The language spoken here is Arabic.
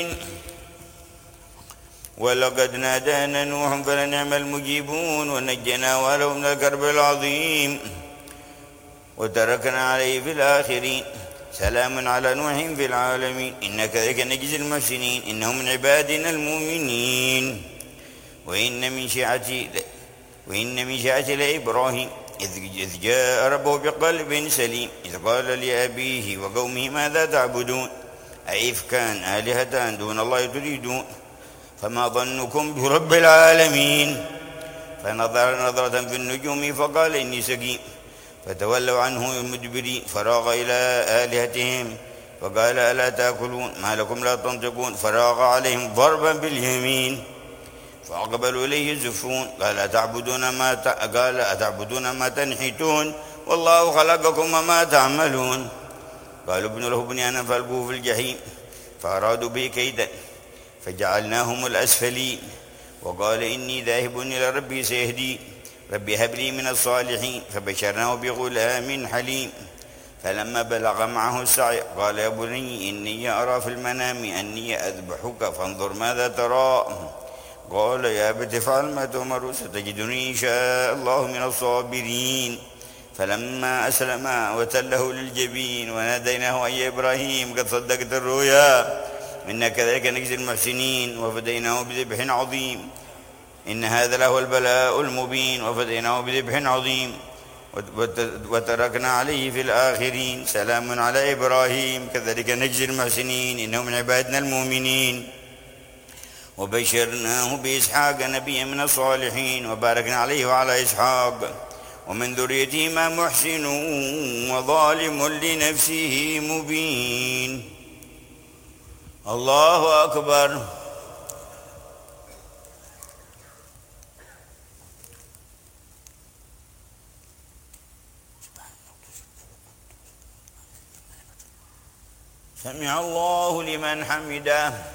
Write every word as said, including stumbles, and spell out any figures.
ولقد نادانا نوح فلنعم المجيبون ونجنا وله من الكرب العظيم وتركنا عليه في الآخرين سلام على نوح في العالمين إنا كذلك نجزي المحسنين إنه من عبادنا المؤمنين وإن من شيعته وإن من شيعته لإبراهيم إذ جاء ربه بقلب سليم إذ قال لأبيه وقومه ماذا تعبدون أئفكا آلهة دون الله تريدون فما ظنكم برب العالمين فنظر نظرة في النجوم فقال إني سقيم فتولوا عنه مدبرين فراغ إلى آلهتهم فقال ألا تأكلون ما لكم لا تنطقون فراغ عليهم ضربا باليمين فأقبلوا إليه زفون قال أتعبدون ما ت... قال أتعبدون ما تنحتون والله خلقكم وما تعملون قالوا ابن له بنيانا فألقوه في الجحيم فأرادوا به كيدا فجعلناهم الأسفلين وقال إني ذاهب إلى ربي سيهدي ربي هب لي من الصالحين فبشرناه بغلام حليم فلما بلغ معه السعي قال يا بني إني أرى في المنام أني أذبحك فانظر ماذا ترى قال يا أبت افعل ما تؤمر ستجدني إن شاء الله من الصابرين فلما أسلما وتله للجبين وناديناه أي إبراهيم قد صدقت الرؤيا إنا كذلك نجزي المحسنين وفديناه بذبح عظيم إن هذا لهو البلاء المبين وفديناه بذبح عظيم وتركنا عليه في الآخرين سلام على إبراهيم كذلك نجزي المحسنين إنه من عبادنا المؤمنين وبشرناه بإسحاق نبيا من الصالحين وباركنا عليه وعلى إسحاق ومن ذريتهما محسن وظالم لنفسه مبين. الله أكبر. سمع الله لمن حمده.